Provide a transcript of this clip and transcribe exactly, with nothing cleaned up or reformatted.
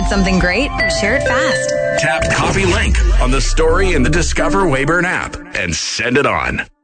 something great, share it fast. Tap copy link on the story in the Discover Wayburn app and send it on.